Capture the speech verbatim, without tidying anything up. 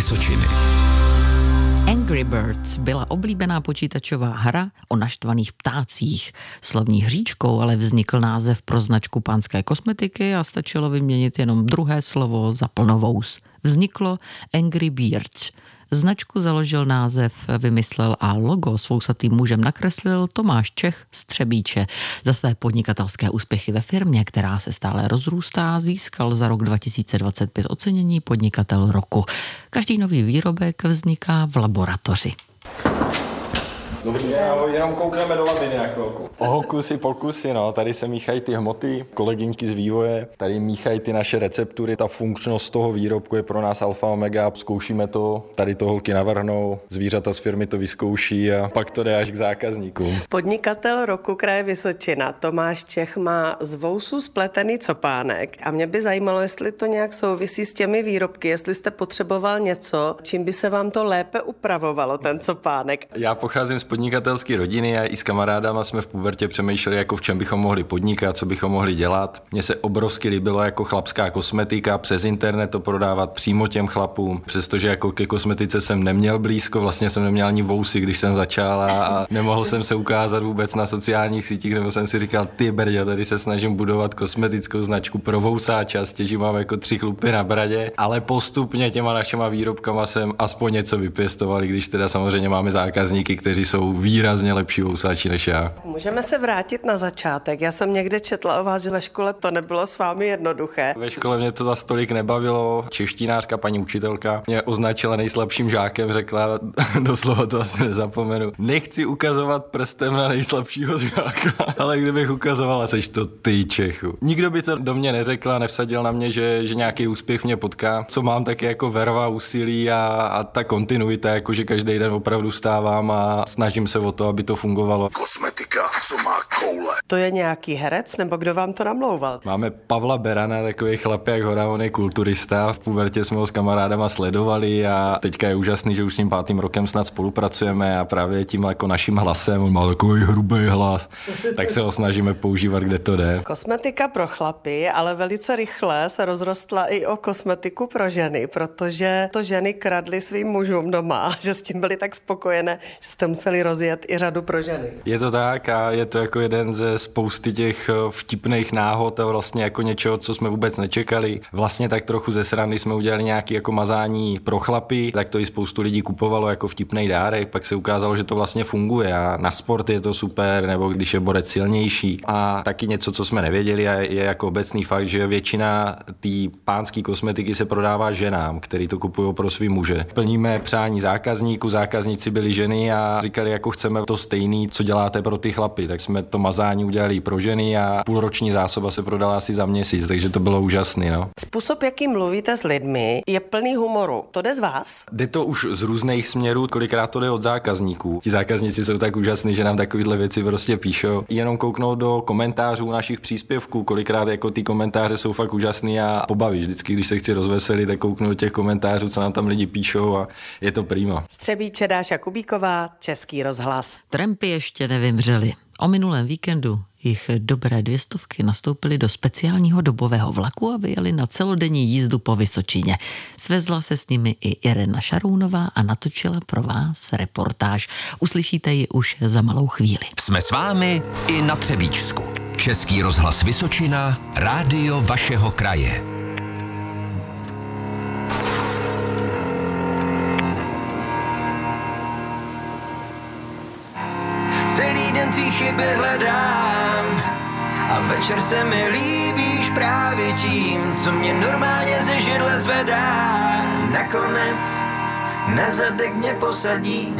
Vysočiny. Angry Birds byla oblíbená počítačová hra o naštvaných ptácích. Slovní hříčkou ale vznikl název pro značku pánské kosmetiky a stačilo vyměnit jenom druhé slovo za plnovous. Vzniklo Angry Birds. Značku založil, název vymyslel a logo s vousatým mužem nakreslil Tomáš Čech z Třebíče. Za své podnikatelské úspěchy ve firmě, která se stále rozrůstá, získal za rok dva tisíce dvacet pět ocenění Podnikatel roku. Každý nový výrobek vzniká v laboratoři. Dobrý den, jenom koukneme do labiny na chvilku. Pokusy, pokusy, no, tady se míchají ty hmoty, kolegyňky z vývoje, tady míchají ty naše receptury, ta funkčnost toho výrobku je pro nás alfa omega, zkoušíme to, tady to holky navrhnou, zvířata z firmy to vyzkouší a pak to jde až k zákazníkům. Podnikatel roku kraje Vysočina Tomáš Čech má z vousů spletený copánek a mě by zajímalo, jestli to nějak souvisí s těmi výrobky, jestli jste potřeboval něco, čím by se vám to lépe upravovalo, ten copánek. Já pocházím z podnikatelské rodiny a i s kamarádama jsme v pubertě přemýšleli, jako v čem bychom mohli podnikat, co bychom mohli dělat. Mně se obrovsky líbilo jako chlapská kosmetika, přes internet to prodávat přímo těm chlapům, přestože jako ke kosmetice jsem neměl blízko, vlastně jsem neměl ani vousy, když jsem začal a nemohl jsem se ukázat vůbec na sociálních sítích, nebo jsem si říkal, ty brďo, tady se snažím budovat kosmetickou značku pro vousáče a stěží mám jako tři chlupy na bradě, ale postupně těma našima výrobkama jsem aspoň něco vypěstoval, když teda samozřejmě máme zákazníky, kteří jsou výrazně lepší vousáči než já. Můžeme se vrátit na začátek. Já jsem někde četla o vás, že ve škole to nebylo s vámi jednoduché. Ve škole mě to za stolik nebavilo. Češtinářka, paní učitelka, mě označila nejslabším žákem, řekla, doslova to asi nezapomenu, nechci ukazovat prstem na nejslabšího žáka, ale kdybych ukazovala, seš to ty, Čechu. Nikdo by to do mě neřekl a nevsadil na mě, že, že nějaký úspěch mě potká. Co mám, tak je jako verva, úsilí a, a ta kontinuita, jako že každý den opravdu vstávám a snažím se o to, aby to fungovalo. Kosmetika, co má koule. To je nějaký herec, nebo kdo vám to namlouval? Máme Pavla Berana, takový chlap jak hora, on je kulturista. V pubertě jsme ho s kamarádama sledovali a teďka je úžasný, že už s tím pátým rokem snad spolupracujeme a právě tím jako naším hlasem, on má takový hrubý hlas, tak se ho snažíme používat, kde to jde. Kosmetika pro chlapy, ale velice rychle se rozrostla i o kosmetiku pro ženy, protože to ženy kradly svým mužům doma, že s tím byli tak spokojené, že jste museli rozjet i řadu pro ženy. Je to tak a je to jako jeden ze spousty těch vtipných náhod a vlastně jako něčeho, co jsme vůbec nečekali. Vlastně tak trochu ze srandy jsme udělali nějaké jako mazání pro chlapy, tak to i spoustu lidí kupovalo jako vtipný dárek, pak se ukázalo, že to vlastně funguje a na sport je to super, nebo když je borec silnější. A taky něco, co jsme nevěděli a je jako obecný fakt, že většina té pánské kosmetiky se prodává ženám, který to kupují pro svý muže. Plníme přání zákazníků, zákazníci byli ženy a říkali, jako chceme to stejný, co děláte pro ty chlapy, tak jsme to mazání udělali pro ženy a půlroční zásoba se prodala asi za měsíc, takže to bylo úžasný, no. Způsob, jakým mluvíte s lidmi, je plný humoru. To jde z vás? Jde to už z různých směrů, kolikrát to jde od zákazníků. Ti zákazníci jsou tak úžasní, že nám takovéhle věci prostě píšou. Jenom kouknout do komentářů našich příspěvků, kolikrát jako ty komentáře jsou fakt úžasný a pobaví. Vždycky, když se chci rozveselit, tak kouknu do těch komentářů, co nám tam lidi píšou a je to prima. Z Třebíče Dáša Kubíková, Český rozhlas. Trampy ještě nevymřely. O minulém víkendu jich dobré dvě stovky nastoupily do speciálního dobového vlaku a vyjeli na celodenní jízdu po Vysočině. Svezla se s nimi i Irena Šarounová a natočila pro vás reportáž. Uslyšíte ji už za malou chvíli. Jsme s vámi i na Třebíčsku. Český rozhlas Vysočina, rádio vašeho kraje. Celý den tvý chyby hledám a večer se mi líbíš právě tím, co mě normálně ze židle zvedá. Nakonec na zadek mě posadí